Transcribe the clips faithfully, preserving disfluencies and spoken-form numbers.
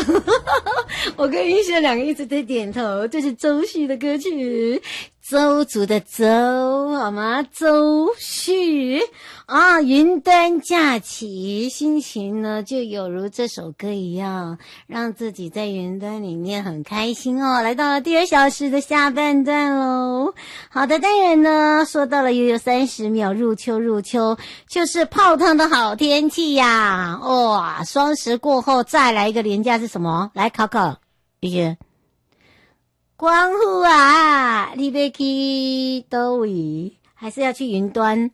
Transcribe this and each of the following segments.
我跟云轩两个一直在点头，这是周旭的歌曲，周族的周，好吗？周旭啊，云端假期，心情呢就有如这首歌一样，让自己在云端里面很开心哦。来到了第二小时的下半段喽。好的，当然呢，说到了又有三十秒，入秋入秋，就是泡汤的好天气呀！哇、哦，双十过后再来一个连假是什么？来考考玉轩。光复啊，你要去哪里？还是要去云端？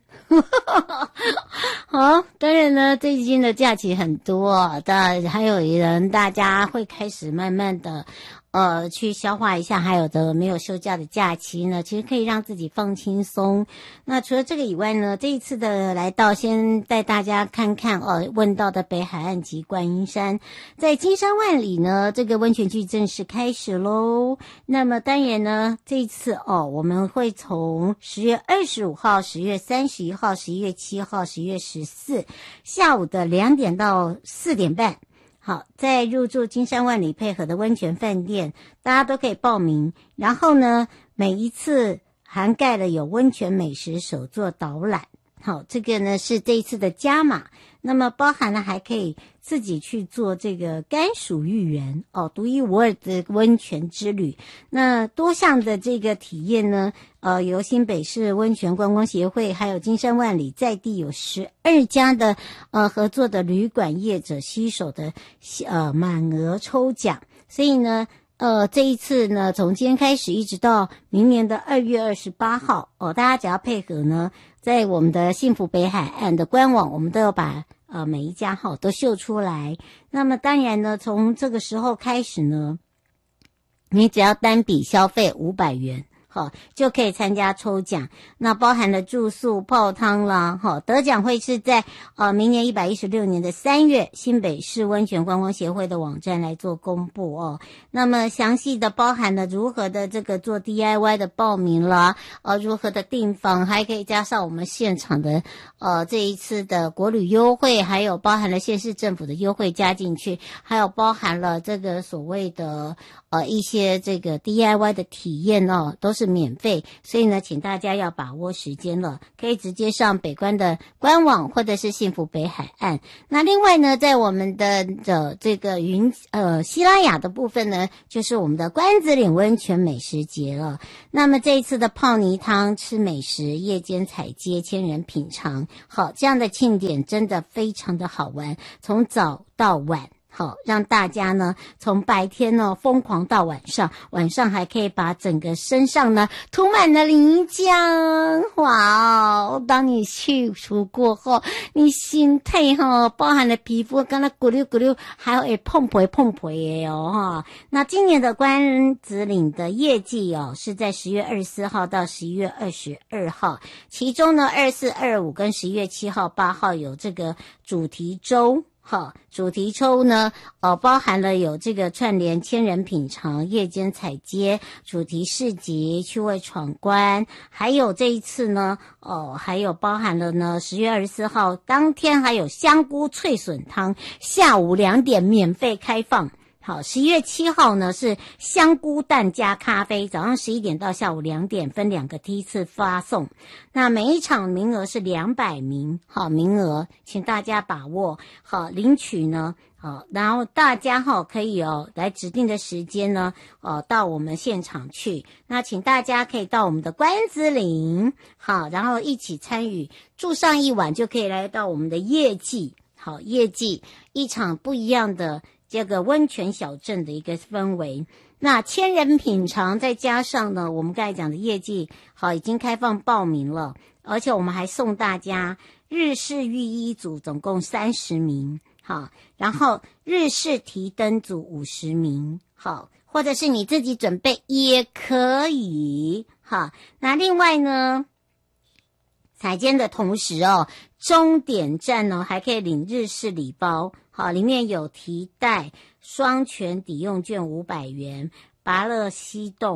好，当然呢，最近的假期很多，但还有人大家会开始慢慢的呃去消化一下，还有的没有休假的假期呢，其实可以让自己放轻松。那除了这个以外呢，这一次的来到，先带大家看看哦，问到的北海岸及观音山，在金山万里呢，这个温泉季正式开始喽。那么当然呢，这一次哦，我们会从十月二十五号、十月三十一号、十一月七号、十一月十四下午的两点到四点半。好，在入住金山万里配合的温泉饭店，大家都可以报名。然后呢，每一次涵盖了有温泉美食手作导览。好，这个呢是这一次的加码。那么包含了还可以自己去做这个甘薯芋圆哦，独一无二的温泉之旅。那多项的这个体验呢，呃，由新北市温泉观光协会还有金山万里在地有十二家的呃合作的旅馆业者携手的呃满额抽奖，所以呢。呃，这一次呢，从今天开始一直到明年的二月二十八号哦，大家只要配合呢，在我们的幸福北海岸的官网，我们都要把呃每一家号都秀出来。那么当然呢，从这个时候开始呢，你只要单笔消费五百元。好，就可以参加抽奖，那包含了住宿、泡汤啦，好，得奖会是在呃明年一百一十六年的三月，新北市温泉观光协会的网站来做公布哦。那么详细的包含了如何的这个做 D I Y 的报名啦，呃，如何的订房，还可以加上我们现场的呃这一次的国旅优惠，还有包含了县市政府的优惠加进去，还有包含了这个所谓的呃一些这个 D I Y 的体验哦，都是免费，所以呢，请大家要把握时间了，可以直接上北观的官网或者是幸福北海岸。那另外呢，在我们的的这个云呃西拉雅的部分呢，就是我们的关子岭温泉美食节了。那么这一次的泡泥汤、吃美食、夜间采街、千人品尝，好，这样的庆典真的非常的好玩，从早到晚。好，让大家呢从白天呢疯狂到晚上，晚上还可以把整个身上呢涂满了泥浆。哇哦！当你去除过后，你心态哈包含了皮肤跟它咕溜咕溜，还有诶碰皮碰皮的哦哈。那今年的关子岭的业绩哦是在十月二十四号到十一月二十二号，其中呢二四二五跟十一月七号八号有这个主题周。好，主题抽呢，呃，包含了有这个串联千人品尝、夜间采街、主题市集、趣味闯关，还有这一次呢，哦、呃，还有包含了呢，十月二十四号当天还有香菇脆笋汤，下午两点免费开放。好，十一月七号呢是香菇蛋加咖啡，早上十一点到下午两点分两个梯次发送。那每一场名额是两百名，好名额，请大家把握。好，领取呢，好，然后大家哈可以哦来指定的时间呢，呃，到我们现场去。那请大家可以到我们的关子岭，好，然后一起参与，住上一晚就可以来到我们的夜祭，好，夜祭一场不一样的。这个温泉小镇的一个氛围，那千人品尝，再加上呢，我们刚才讲的业绩，好，已经开放报名了，而且我们还送大家日式浴衣组，总共三十名，好，然后日式提灯组五十名，好，或者是你自己准备也可以，好，那另外呢，采监的同时哦，终点站呢还可以领日式礼包。好，里面有提袋、双全抵用券五百元、拔乐西冻，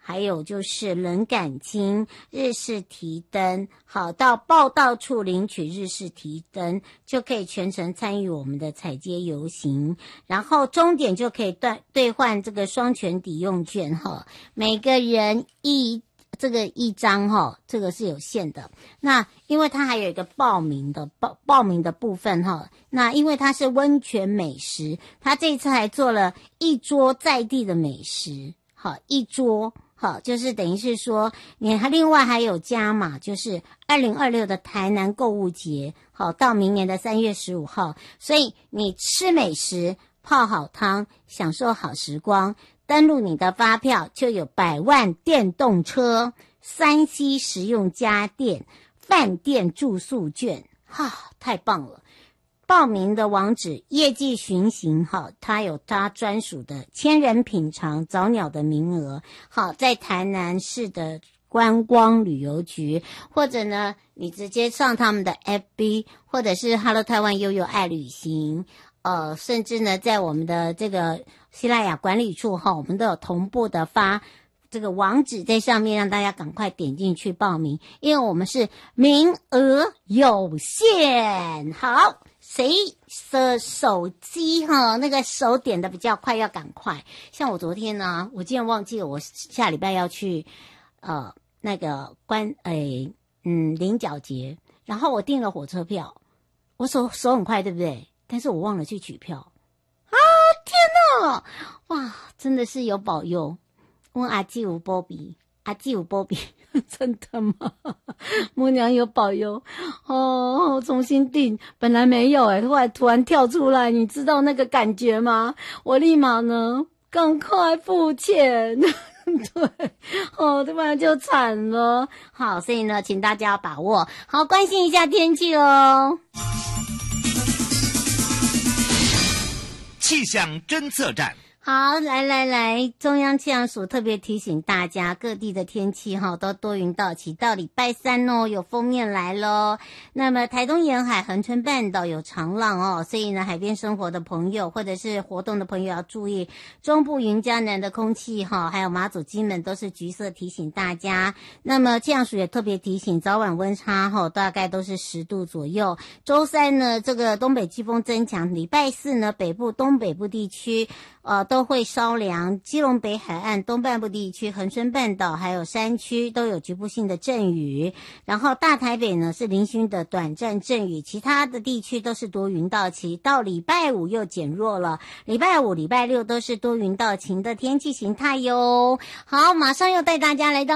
还有就是冷感巾、日式提灯，好，到报到处领取日式提灯，就可以全程参与我们的踩街游行，然后终点就可以兑兑换这个双全抵用券哈，每个人一这个一张哈，这个是有限的。那因为它还有一个报名的报报名的部分哈，那因为它是温泉美食，它这一次还做了一桌在地的美食，好，一桌好，就是等于是说你还另外还有加码，就是二零二六的台南购物节，好，到明年的三月十五号，所以你吃美食泡好汤，享受好时光，登录你的发票就有百万电动车、三 C 实用家电、饭店住宿券，哈，太棒了！报名的网址业绩巡行，好，它有它专属的千人品尝早鸟的名额，好，在台南市的观光旅游局，或者呢，你直接上他们的 F B， 或者是 Hello 台湾悠悠爱旅行，呃，甚至呢，在我们的这个西拉雅管理处哈，我们都有同步的发这个网址在上面，让大家赶快点进去报名，因为我们是名额有限。好，谁的手机哈那个手点的比较快，要赶快。像我昨天呢，我竟然忘记了我下礼拜要去呃那个关诶嗯菱角节，然后我订了火车票，我手手很快，对不对？但是我忘了去取票啊！天哪，哇，真的是有保佑。问阿基有波比，阿基有波比，真的吗？母娘有保佑哦，重新订，本来没有诶，后来突然跳出来，你知道那个感觉吗？我立马呢，赶快付钱。对，哦，不然就惨了。好，所以呢，请大家要把握，好，关心一下天气哦。 气象侦测站。 好，来来来，中央气象署特别提醒大家，各地的天气哈都多云到晴，到礼拜三哦，有锋面来咯。那么台东沿海、恒春半岛有长浪哦，所以呢，海边生活的朋友或者是活动的朋友要注意。中部云嘉南的空气哈，还有马祖、金门都是橘色，提醒大家。那么气象署也特别提醒，早晚温差哈大概都是十度左右。周三呢，这个东北季风增强，礼拜四呢，北部、东北部地区呃都会稍凉，基隆北海岸东半部地区、恒春半岛还有山区都有局部性的阵雨，然后大台北呢是零星的短暂阵雨，其他的地区都是多云到晴，到礼拜五又减弱了，礼拜五、礼拜六都是多云到晴的天气形态哟。好，马上又带大家来到